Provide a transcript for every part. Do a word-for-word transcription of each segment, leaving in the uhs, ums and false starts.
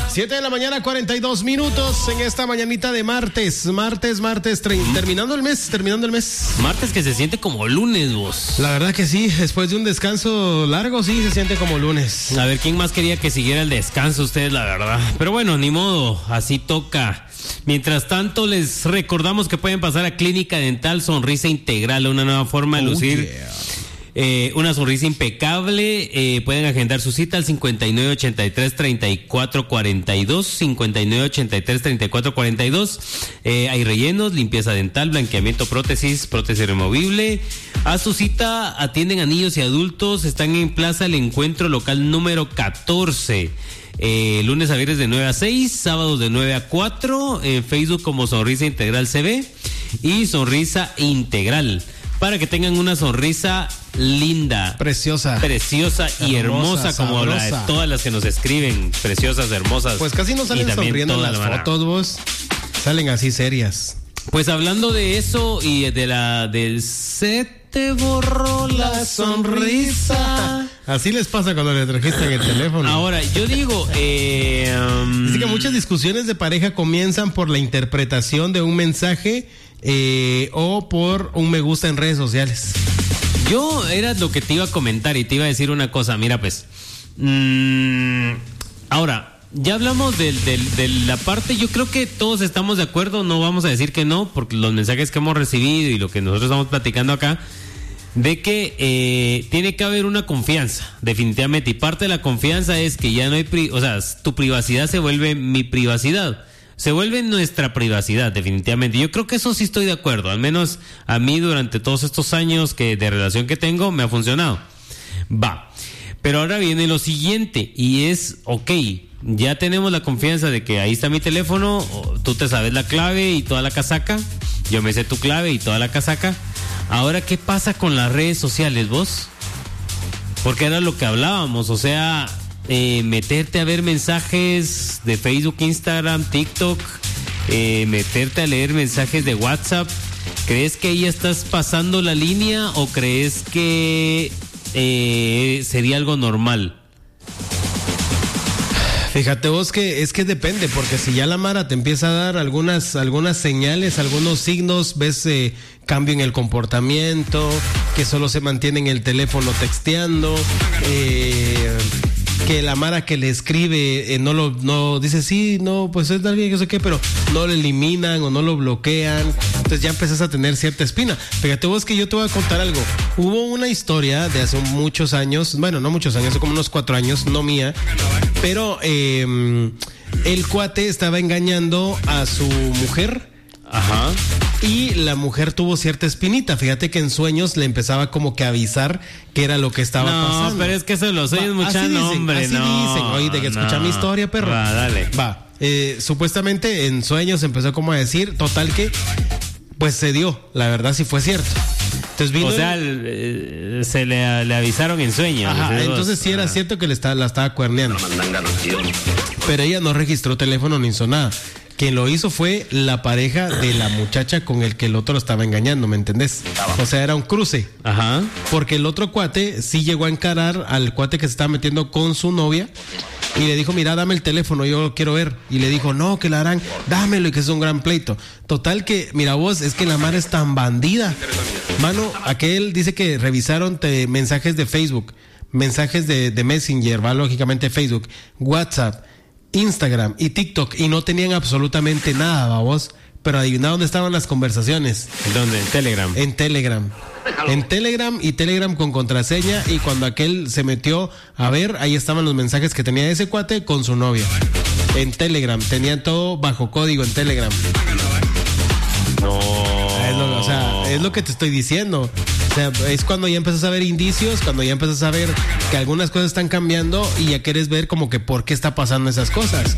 siete de la mañana, cuarenta y dos minutos en esta mañanita de martes. Martes, martes, tre- terminando el mes, terminando el mes. Martes que se siente como lunes, vos. La verdad que sí, después de un descanso largo, sí, se siente como lunes. A ver, ¿quién más quería que siguiera el descanso? Ustedes, la verdad. Pero bueno, ni modo, así toca. Mientras tanto, les recordamos que pueden pasar a Clínica Dental Sonrisa Integral, una nueva forma de Oh, lucir. yeah. Eh, una sonrisa impecable. Eh, pueden agendar su cita al cincuenta y nueve ochenta y tres treinta y cuatro cuarenta y dos, cincuenta y nueve ochenta y tres treinta y cuatro cuarenta y dos. Eh, hay rellenos, limpieza dental, blanqueamiento, prótesis, prótesis removible. A su cita atienden a niños y adultos. Están en Plaza El Encuentro, local número catorce. Eh, lunes a viernes de nueve a seis, sábados de nueve a cuatro. En Facebook como Sonrisa Integral C V y Sonrisa Integral. Para que tengan una sonrisa linda, Preciosa. preciosa y hermosa, Hermosa, como la de sabrosa. todas las que nos escriben, preciosas, hermosas. Pues casi no Y salen también sonriendo en toda las la mara. fotos, vos. Salen así serias. Pues hablando de eso y de la del se te borró la sonrisa. Así les pasa cuando le trajiste el teléfono. Ahora, yo digo, eh, um, Dice que muchas discusiones de pareja comienzan por la interpretación de un mensaje eh, o por un me gusta en redes sociales. yo era lo que te iba a comentar y te iba a decir una cosa. Mira, pues, mmm, ahora. Ya hablamos de, de, de la parte, yo creo que todos estamos de acuerdo, no vamos a decir que no, porque los mensajes que hemos recibido y lo que nosotros estamos platicando acá, de que eh, tiene que haber una confianza, definitivamente, y parte de la confianza es que ya no hay, pri- o sea, tu privacidad se vuelve mi privacidad, se vuelve nuestra privacidad, definitivamente. Yo creo que eso sí estoy de acuerdo, al menos a mí durante todos estos años que de relación que tengo me ha funcionado. Va, pero ahora viene lo siguiente, y es, ok, ya tenemos la confianza de que ahí está mi teléfono, tú te sabes la clave y toda la casaca, yo me sé tu clave y toda la casaca. Ahora, ¿qué pasa con las redes sociales, vos? Porque era lo que hablábamos, o sea, eh, meterte a ver mensajes de Facebook, Instagram, TikTok, eh, meterte a leer mensajes de WhatsApp. ¿Crees que ahí estás pasando la línea o crees que eh, sería algo normal? Fíjate vos que es que depende, porque si ya la Mara te empieza a dar algunas, algunas señales, algunos signos, ves eh, cambio en el comportamiento, que solo se mantiene en el teléfono texteando, eh, que la Mara que le escribe eh, no lo no dice sí, no, pues es bien, yo sé qué, pero no lo eliminan o no lo bloquean, entonces ya empezás a tener cierta espina. Fíjate vos que yo te voy a contar algo. Hubo una historia de hace muchos años, bueno, no muchos años, hace como unos cuatro años, no mía, pero eh, el cuate estaba engañando a su mujer. Ajá. Y la mujer tuvo cierta espinita. Fíjate que en sueños le empezaba como que a avisar que era lo que estaba no, pasando. No, pero es que se los oyes mucha así dicen, nombre, así no. dicen. Oye, de que escucha no. mi historia, perro. Va, dale. Va. Eh, supuestamente en sueños empezó como a decir, total que, pues se dio. La verdad sí fue cierto. Entonces vino o sea, el... el, se le, le avisaron en sueños. Ajá, entonces sí era ah. cierto que le está, la estaba cuerneando. Pero ella no registró teléfono ni hizo nada. Quien lo hizo fue la pareja de la muchacha con el que el otro estaba engañando, ¿me entendés? O sea, era un cruce. Ajá. Porque el otro cuate sí llegó a encarar al cuate que se estaba metiendo con su novia y le dijo, mira, dame el teléfono, yo lo quiero ver. Y le dijo, no, que la harán, dámelo, y que es un gran pleito. Total que, mira vos, es que la Mara es tan bandida. Mano, aquel dice que revisaron te, mensajes de Facebook, mensajes de, de Messenger, va lógicamente Facebook, WhatsApp, Instagram y TikTok, y no tenían absolutamente nada, babos. Pero adivina dónde estaban las conversaciones. ¿Dónde? En Telegram. En Telegram. En Telegram y Telegram con contraseña. Y cuando aquel se metió a ver, ahí estaban los mensajes que tenía ese cuate con su novia. En Telegram. Tenían todo bajo código en Telegram. No. Es lo, o sea, es lo que te estoy diciendo. O sea, es cuando ya empiezas a ver indicios, cuando ya empiezas a ver que algunas cosas están cambiando y ya quieres ver como que por qué está pasando esas cosas.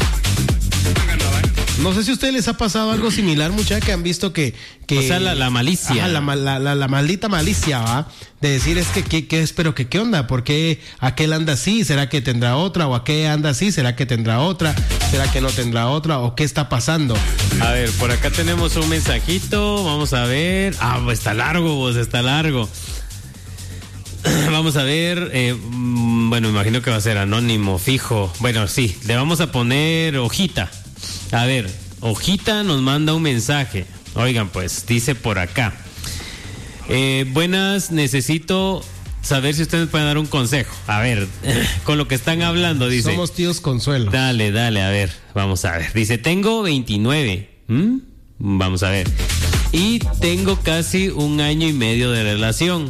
No sé si a ustedes les ha pasado algo similar, muchachos, que han visto que... que o sea, la, la malicia. Ajá, la, la, la, la maldita malicia, ¿va? De decir, es que, que, que espero que, ¿qué onda? ¿Por qué aquel anda así? ¿Será que tendrá otra? ¿O aquel anda así? ¿Será que tendrá otra? ¿Será que no tendrá otra? ¿O qué está pasando? A ver, por acá tenemos un mensajito. Vamos a ver. Ah, pues está largo, vos, está largo. Vamos a ver. Eh, Mm, bueno, me imagino que va a ser anónimo, fijo. Bueno, sí, le vamos a poner Hojita. A ver, Hojita nos manda un mensaje. Oigan, pues, dice por acá. Eh, buenas, necesito saber si ustedes pueden dar un consejo. A ver, con lo que están hablando, dice. Somos tíos Consuelo. Dale, dale, a ver, vamos a ver. Dice, tengo veintinueve. ¿Mm? Vamos a ver. Y tengo casi un año y medio de relación.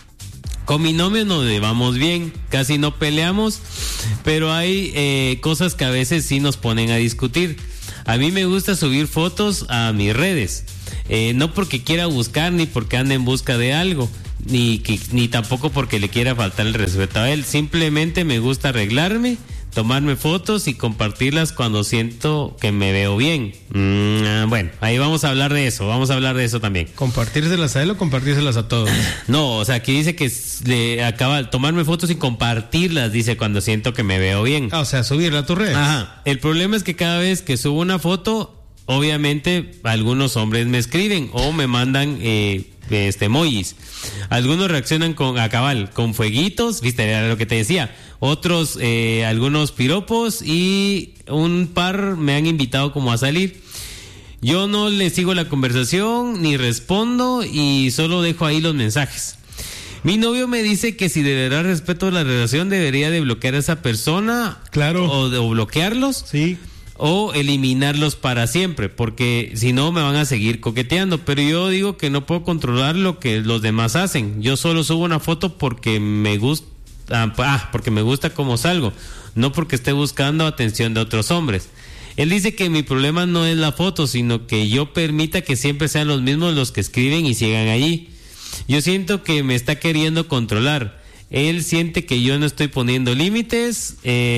Con mi novio nos llevamos bien, casi no peleamos, pero hay eh, cosas que a veces sí nos ponen a discutir. A mí me gusta subir fotos a mis redes, eh, no porque quiera buscar ni porque ande en busca de algo, ni, que, ni tampoco porque le quiera faltar el respeto a él. Simplemente me gusta arreglarme, tomarme fotos y compartirlas cuando siento que me veo bien. Mm, bueno, ahí vamos a hablar de eso, vamos a hablar de eso también. ¿Compartírselas a él o compartírselas a todos? No, o sea, aquí dice que le acaba tomarme fotos y compartirlas, dice, cuando siento que me veo bien. Ah, o sea, subirla a tus redes. Ajá, el problema es que cada vez que subo una foto, obviamente algunos hombres me escriben o me mandan eh, este emojis. Algunos reaccionan con a cabal, con fueguitos, viste, era lo que te decía. Otros, eh, algunos piropos y un par me han invitado como a salir. Yo no le sigo la conversación ni respondo y solo dejo ahí los mensajes. Mi novio me dice que si de verdad respeto la relación debería de bloquear a esa persona. Claro. O, de, o bloquearlos. Sí. O eliminarlos para siempre, porque si no me van a seguir coqueteando. Pero yo digo que no puedo controlar lo que los demás hacen. Yo solo subo una foto porque me gusta, ah, porque me gusta cómo salgo, no porque esté buscando atención de otros hombres. Él dice que mi problema no es la foto, sino que yo permita que siempre sean los mismos los que escriben y sigan allí. Yo siento que me está queriendo controlar. Él siente que yo no estoy poniendo límites.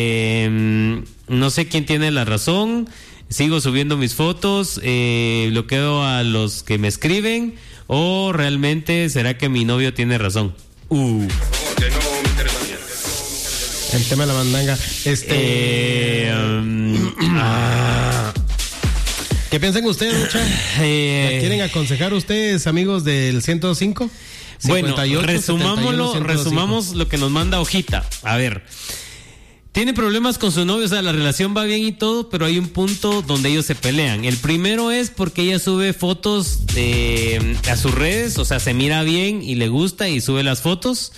Eh, no sé quién tiene la razón. Sigo subiendo mis fotos. Eh, bloqueo a los que me escriben. ¿O realmente será que mi novio tiene razón? Uh. El tema de la mandanga. Este. Eh, um, ah. ¿Qué piensan ustedes, muchachos? Eh, ¿Quieren aconsejar ustedes, amigos del ciento cinco? Bueno, resumámoslo, resumamos lo que nos manda Hojita. A ver, tiene problemas con su novio, o sea, la relación va bien y todo, pero hay un punto donde ellos se pelean. El primero es porque ella sube fotos eh, a sus redes, o sea, se mira bien y le gusta y sube las fotos.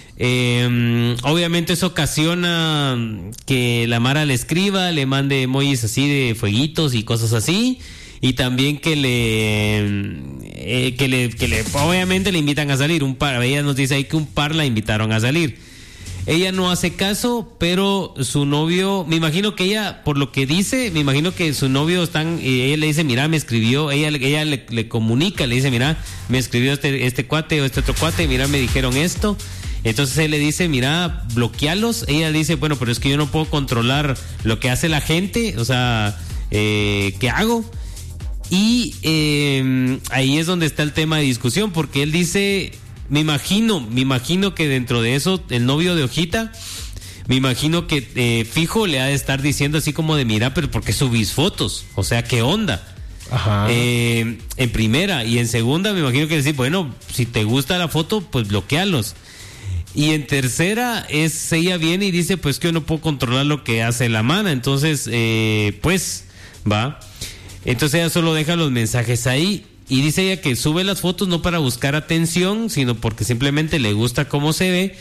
Eh, obviamente eso ocasiona que la Mara le escriba, le mande emojis así de fueguitos y cosas así. Y también que le, eh, que le, que le, obviamente le invitan a salir. Un par, ella nos dice ahí que un par la invitaron a salir. Ella no hace caso, pero su novio, me imagino que ella, por lo que dice, me imagino que su novio están, y ella le dice, mira, me escribió, ella, ella le, le comunica, le dice, mira, me escribió este, este cuate o este otro cuate, mira, me dijeron esto. Entonces él le dice, mira, bloquealos. Ella dice, bueno, pero es que yo no puedo controlar lo que hace la gente, o sea, eh, ¿qué hago? Y eh, ahí es donde está el tema de discusión, porque él dice, me imagino, me imagino que dentro de eso, el novio de Hojita, me imagino que eh, fijo le ha de estar diciendo así como de, mira, pero ¿por qué subís fotos? O sea, ¿qué onda? Ajá. Eh, en primera, y en segunda me imagino que decir, bueno, si te gusta la foto, pues bloquealos. Y en tercera es, ella viene y dice, pues que yo no puedo controlar lo que hace la mana, entonces, eh, pues, va... Entonces ella solo deja los mensajes ahí y dice ella que sube las fotos no para buscar atención, sino porque simplemente le gusta cómo se ve.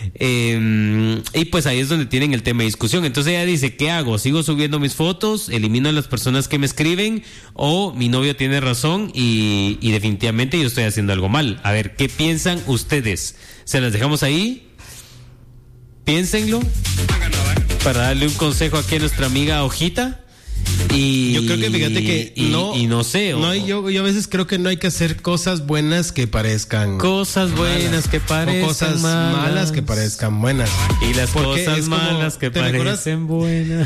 Eh, y pues ahí es donde tienen el tema de discusión. Entonces ella dice, ¿qué hago? ¿Sigo subiendo mis fotos? ¿Elimino a las personas que me escriben? ¿O mi novio tiene razón y, y definitivamente yo estoy haciendo algo mal? A ver, ¿qué piensan ustedes? ¿Se las dejamos ahí? Piénsenlo para darle un consejo aquí a nuestra amiga Hojita. Y yo creo que fíjate que y, no, y no sé, no hay, yo, yo a veces creo que no hay que hacer cosas buenas que parezcan cosas buenas malas, que parezcan o cosas malas. malas que parezcan buenas, y las porque cosas malas que parecen buenas.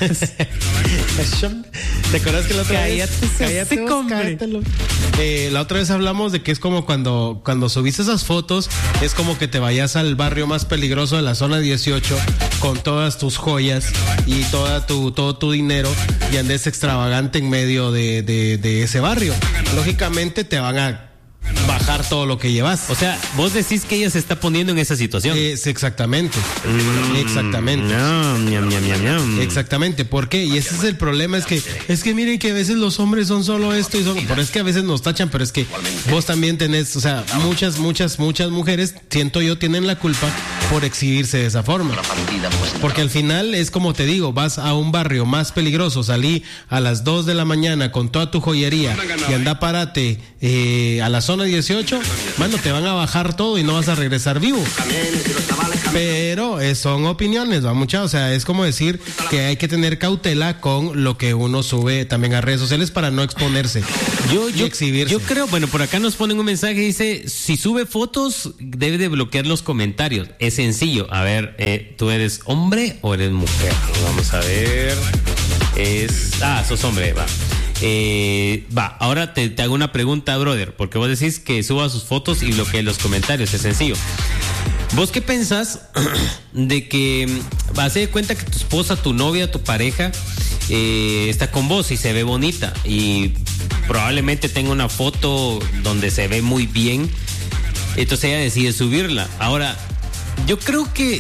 ¿Te acuerdas que la otra cállate, vez cállate, cállate eh, la otra vez hablamos de que es como cuando cuando subiste esas fotos, es como que te vayas al barrio más peligroso de la zona dieciocho con todas tus joyas y toda tu todo tu dinero y andes extravagante en medio de, de, de ese barrio. Lógicamente te van a bajar todo lo que llevas. O sea, vos decís que ella se está poniendo en esa situación. Es exactamente. Mm, exactamente. No, ñam, ñam, ñam, ñam. Exactamente. ¿Por qué? Y ese es el problema, es que, es que miren que a veces los hombres son solo esto y son, pero es que a veces nos tachan, pero es que vos también tenés, o sea, muchas, muchas, muchas mujeres, siento yo, tienen la culpa por exhibirse de esa forma. Porque al final es como te digo, vas a un barrio más peligroso, salí a las dos de la mañana con toda tu joyería y anda parate eh, a la zona dieciocho, mano, te van a bajar todo y no vas a regresar vivo. Pero eh, son opiniones, va mucha, o sea, es como decir que hay que tener cautela con lo que uno sube también a redes sociales para no exponerse yo, y yo, exhibirse. Yo creo, bueno, por acá nos ponen un mensaje, dice, si sube fotos, debe de bloquear los comentarios. Es sencillo. A ver, eh, ¿tú eres hombre o eres mujer? Vamos a ver. Es... Ah, sos hombre, va. Eh, va, ahora te, te hago una pregunta, brother, porque vos decís que suba sus fotos y bloquee los comentarios. Es sencillo. ¿Vos qué pensás de que vas a dar cuenta que tu esposa, tu novia, tu pareja eh, está con vos y se ve bonita y probablemente tenga una foto donde se ve muy bien, entonces ella decide subirla? Ahora, yo creo que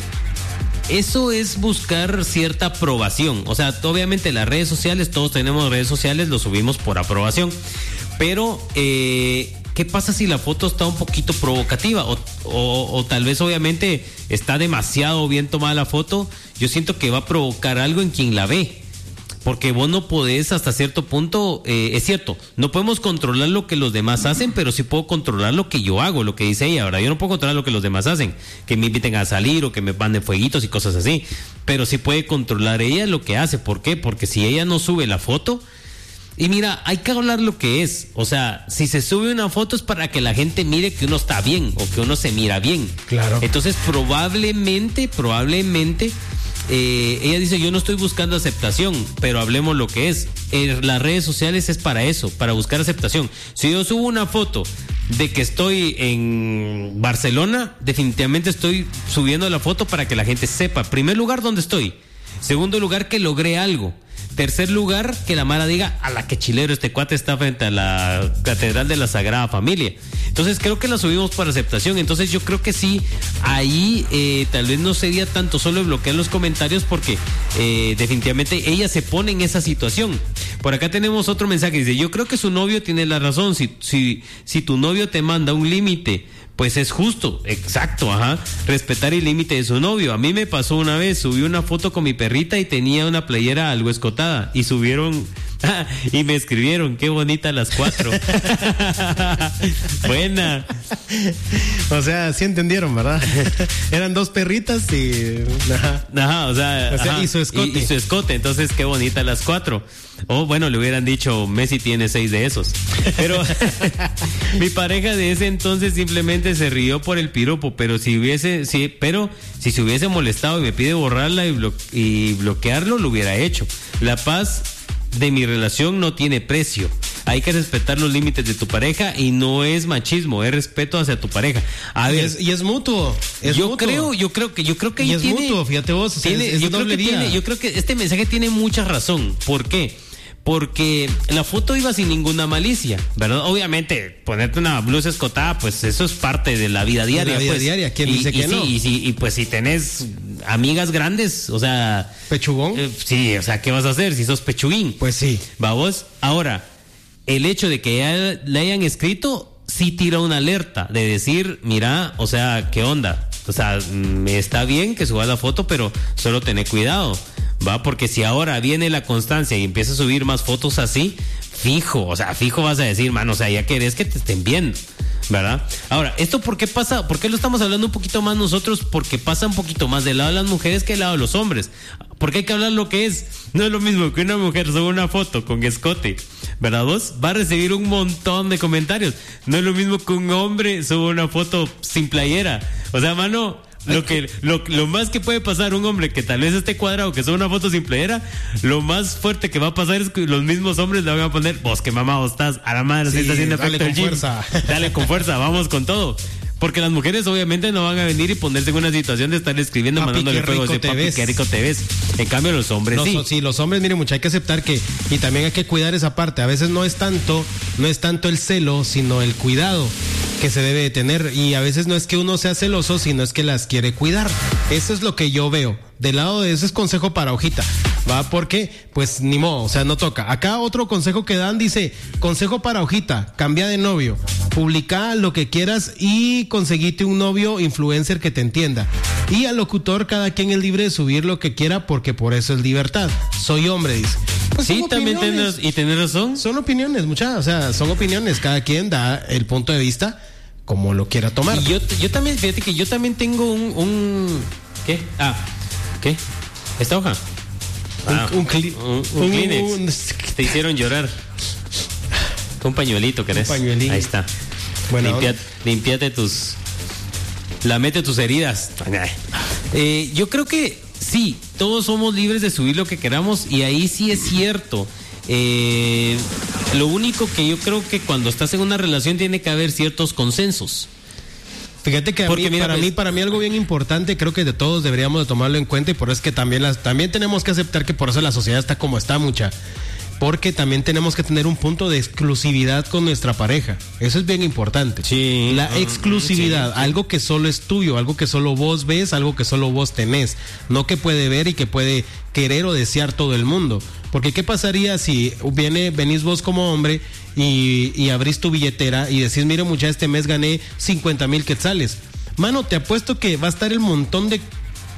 eso es buscar cierta aprobación. O sea, obviamente las redes sociales, todos tenemos redes sociales, lo subimos por aprobación, pero eh, ¿qué pasa si la foto está un poquito provocativa? O, o, o tal vez obviamente está demasiado bien tomada la foto. Yo siento que va a provocar algo en quien la ve. Porque vos no podés hasta cierto punto, eh, es cierto, no podemos controlar lo que los demás hacen, pero sí puedo controlar lo que yo hago, lo que dice ella. Ahora, yo no puedo controlar lo que los demás hacen, que me inviten a salir o que me manden fueguitos y cosas así. Pero sí puede controlar ella lo que hace. ¿Por qué? Porque si ella no sube la foto... Y mira, hay que hablar lo que es. O sea, si se sube una foto es para que la gente mire que uno está bien o que uno se mira bien. Claro. Entonces, probablemente, probablemente, eh, ella dice, yo no estoy buscando aceptación, pero hablemos lo que es. Eh, las redes sociales es para eso, para buscar aceptación. Si yo subo una foto de que estoy en Barcelona, definitivamente estoy subiendo la foto para que la gente sepa, en primer lugar, dónde estoy. Segundo lugar, que logré algo. Tercer lugar, que la mara diga, a la que chilero, este cuate está frente a la Catedral de la Sagrada Familia. Entonces creo que la subimos por aceptación. Entonces yo creo que sí, ahí eh, tal vez no sería tanto solo bloquear los comentarios, porque eh, definitivamente ella se pone en esa situación. Por acá tenemos otro mensaje, dice, yo creo que su novio tiene la razón. Si, si, si tu novio te manda un límite, pues es justo, exacto, ajá, respetar el límite de su novio. A mí me pasó una vez, subí una foto con mi perrita y tenía una playera algo escotada y subieron y me escribieron, qué bonita las cuatro. Buena. O sea, sí entendieron, ¿verdad? Eran dos perritas y... Ajá, ajá o sea... O sea ajá, y su escote. Y, y su escote, entonces qué bonita las cuatro. O bueno, le hubieran dicho, Messi tiene seis de esos. Pero mi pareja de ese entonces simplemente se rió por el piropo, pero si hubiese, sí, pero si se hubiese molestado y me pide borrarla y, blo- y bloquearlo, lo hubiera hecho. La paz de mi relación no tiene precio. Hay que respetar los límites de tu pareja y no es machismo, es respeto hacia tu pareja. A ver, y, es, y es mutuo. Es yo mutuo. creo, yo creo que, yo creo que y ahí es tiene, mutuo, fíjate vos. O sea, tiene, es, es yo creo doble que vía. tiene, yo creo que este mensaje tiene mucha razón. ¿Por qué? Porque la foto iba sin ninguna malicia, ¿verdad? Obviamente, ponerte una blusa escotada, pues eso es parte de la vida diaria. De la vida pues. diaria, ¿quién y, dice y que sí, no? Y, sí, y pues si tenés amigas grandes, o sea... ¿Pechugón? Eh, sí, o sea, ¿qué vas a hacer si sos pechuguín? Pues sí. Vamos, ahora, el hecho de que ya le hayan escrito, sí tira una alerta de decir, mira, o sea, ¿qué onda? O sea, me está bien que subas la foto, pero solo tené cuidado. Va, porque si ahora viene la constancia y empieza a subir más fotos así, fijo, o sea, fijo vas a decir, mano, o sea, ya querés que te estén viendo, ¿verdad? Ahora, ¿esto por qué pasa? ¿Por qué lo estamos hablando un poquito más nosotros? Porque pasa un poquito más del lado de las mujeres que del lado de los hombres. Porque hay que hablar lo que es. No es lo mismo que una mujer suba una foto con escote, ¿verdad? Vos va a recibir un montón de comentarios. No es lo mismo que un hombre suba una foto sin playera. O sea, mano... Lo que lo, lo más que puede pasar un hombre que tal vez esté cuadrado, que suba una foto sin playera, lo más fuerte que va a pasar es que los mismos hombres le van a poner, vos qué mamado estás, a la madre, sí, se está haciendo dale efecto con el gym. fuerza. Dale con fuerza, vamos con todo. Porque las mujeres obviamente no van a venir y ponerse en una situación de estar escribiendo, Papi, mandándole qué fuego, rico así, te papi, ves. qué rico te ves. En cambio los hombres No, sí. so- sí, los hombres, miren, mucha, hay que aceptar que, y también hay que cuidar esa parte. A veces no es tanto, no es tanto el celo, sino el cuidado. que se debe de tener. Y a veces no es que uno sea celoso, sino es que las quiere cuidar. Eso es lo que yo veo. Del lado de ese es consejo para hojita, ¿va? Porque, pues, ni modo, o sea, no toca. Acá otro consejo que dan dice, consejo para hojita, cambia de novio, publica lo que quieras y conseguite un novio influencer que te entienda. Y al locutor, cada quien es libre de subir lo que quiera porque por eso es libertad. Soy hombre, dice. Pues sí, también tenés, y tenés razón. Son opiniones, muchachos, o sea, son opiniones. Cada quien da el punto de vista como lo quiera tomar. Y yo, yo también, fíjate que yo también tengo un, un ¿qué? Ah, ¿qué? ¿Esta hoja? Ah, un, un, cli- un, un, un Kleenex. Un... Te hicieron llorar. Un pañuelito, ¿querés? Un pañuelito. Ahí está. Bueno, Limpiate, limpiate tus... Lamete tus heridas. Eh, yo creo que sí, todos somos libres de subir lo que queramos y ahí sí es cierto. Eh, lo único que yo creo que cuando estás en una relación tiene que haber ciertos consensos. Fíjate que a Porque, mí, mira, para pues, mí, para mí algo bien importante, creo que de todos deberíamos de tomarlo en cuenta y por eso es que también las, también tenemos que aceptar que por eso la sociedad está como está, mucha. Porque también tenemos que tener un punto de exclusividad con nuestra pareja. Eso es bien importante. Sí. La exclusividad, sí, sí. Algo que solo es tuyo, algo que solo vos ves, algo que solo vos tenés. No que puede ver y que puede querer o desear todo el mundo. Porque ¿qué pasaría si viene, venís vos como hombre y, y abrís tu billetera y decís, mire muchacha, este mes gané cincuenta mil quetzales? Mano, te apuesto que va a estar el montón de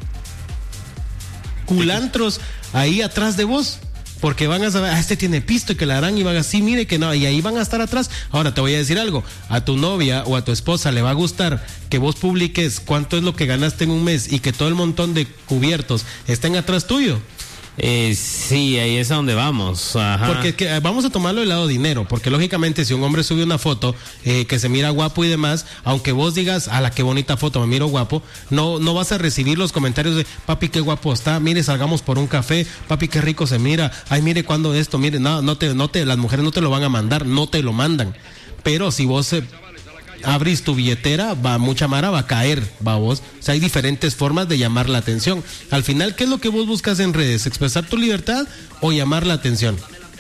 culantros ahí atrás de vos. Porque van a saber, ah, este tiene pisto y que la harán y van así, mire que no, y ahí van a estar atrás. Ahora te voy a decir algo, a tu novia o a tu esposa le va a gustar que vos publiques cuánto es lo que ganaste en un mes y que todo el montón de cubiertos estén atrás tuyo. Eh, sí, ahí es a donde vamos. Ajá. Porque que, vamos a tomarlo del lado dinero, porque lógicamente si un hombre sube una foto eh, que se mira guapo y demás, aunque vos digas, a la qué bonita foto, me miro guapo, no, no vas a recibir los comentarios de, papi, qué guapo está, mire, salgamos por un café, papi, qué rico se mira, ay, mire cuando esto, mire, no, no te, no te, las mujeres no te lo van a mandar, no te lo mandan, pero si vos eh, abrís tu billetera, va mucha mara, va a caer, va vos. O sea, hay diferentes formas de llamar la atención. Al final, ¿qué es lo que vos buscas en redes? ¿Expresar tu libertad o llamar la atención?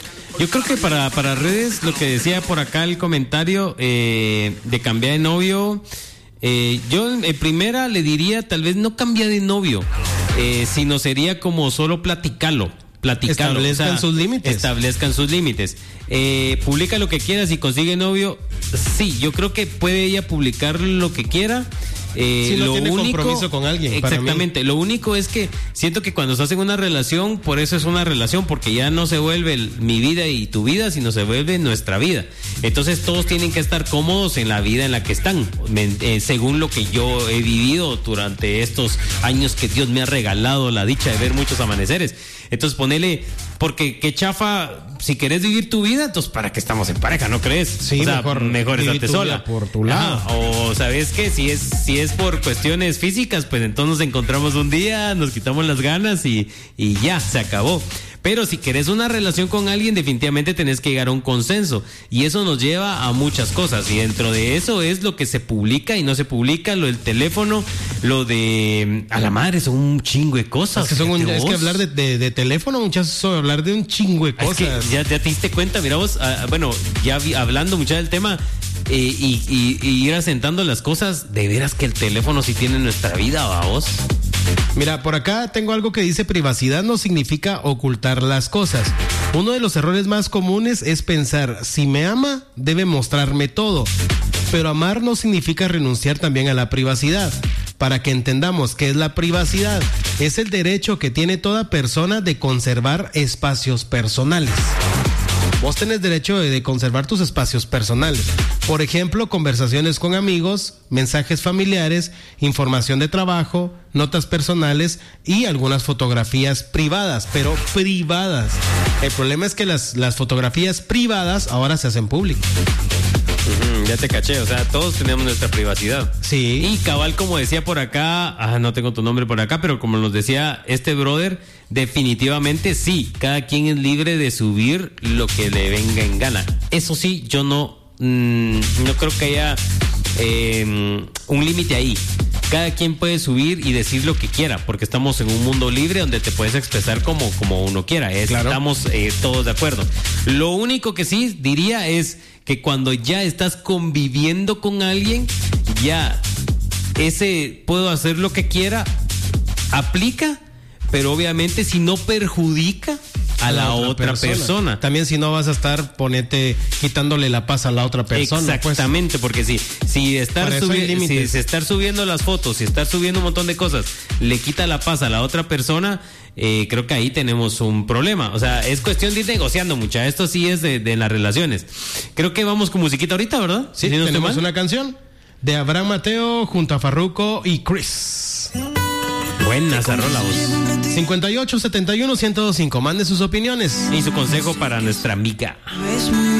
Yo creo que para, para redes, lo que decía por acá el comentario eh, de cambiar de novio, eh, yo en primera le diría, tal vez no cambia de novio, eh, sino sería como solo platicarlo. Platicarlo, establezcan o sea, sus límites. Establezcan sus límites. Eh, publica lo que quieras y consigue novio. Sí, yo creo que puede ella publicar lo que quiera. Eh, si no lo tiene único, compromiso con alguien. Exactamente. Lo único es que siento que cuando estás en una relación, por eso es una relación, porque ya no se vuelve el, mi vida y tu vida, sino se vuelve nuestra vida. Entonces todos tienen que estar cómodos en la vida en la que están, me, eh, según lo que yo he vivido durante estos años que Dios me ha regalado la dicha de ver muchos amaneceres. Entonces ponele, porque qué chafa, si querés vivir tu vida, entonces para qué estamos en pareja, ¿no crees? Sí, o sea, mejor, mejor estarte sola. Por tu lado. Ajá, o sabes qué, si es, si es por cuestiones físicas, pues entonces nos encontramos un día, nos quitamos las ganas y, y ya, se acabó. Pero si querés una relación con alguien, definitivamente tenés que llegar a un consenso. Y eso nos lleva a muchas cosas. Y dentro de eso es lo que se publica y no se publica, lo del teléfono, lo de... A la madre, son un chingo de cosas. Es que, son un, es que hablar de, de, de teléfono, muchachos, es hablar de un chingo de cosas. Es que ya, ya te diste cuenta, mira vos, ah, bueno, ya vi, hablando mucho del tema... Eh, y, y, y ir asentando las cosas, de veras que el teléfono sí tiene nuestra vida, ¿va vos? Mira, por acá tengo algo que dice: privacidad no significa ocultar las cosas. Uno de los errores más comunes es pensar, si me ama, debe mostrarme todo. Pero amar no significa renunciar también a la privacidad. Para que entendamos qué es la privacidad, es el derecho que tiene toda persona de conservar espacios personales. Vos tenés derecho de, de conservar tus espacios personales. Por ejemplo, conversaciones con amigos, mensajes familiares, información de trabajo, notas personales y algunas fotografías privadas, pero privadas. El problema es que las, las fotografías privadas ahora se hacen públicas. Uh-huh, ya te caché, o sea, todos tenemos nuestra privacidad. Sí. Y cabal, como decía por acá, ah, no tengo tu nombre por acá, pero como nos decía este brother, definitivamente sí, cada quien es libre de subir lo que le venga en gana. Eso sí, yo no, mmm, no creo que haya eh, un límite ahí. Cada quien puede subir y decir lo que quiera, porque estamos en un mundo libre donde te puedes expresar como, como uno quiera. Es, claro. Estamos eh, todos de acuerdo. Lo único que sí diría es que cuando ya estás conviviendo con alguien, ya ese puedo hacer lo que quiera aplica, pero obviamente si no perjudica a la, la otra, otra persona. persona. También si no vas a estar ponete quitándole la paz a la otra persona. Exactamente, pues. Porque si, si, estar subi- si, si estar subiendo las fotos, si estar subiendo un montón de cosas, le quita la paz a la otra persona, eh, creo que ahí tenemos un problema. O sea, es cuestión de ir negociando, mucha. Esto sí es de, de las relaciones. Creo que vamos con musiquita ahorita, ¿verdad? Sí, si no tenemos una canción de Abraham Mateo junto a Farruko y Chris. Buena esa rola, vos. cincuenta y ocho, setenta y uno, ciento cinco. Mande sus opiniones y su consejo para nuestra amiga.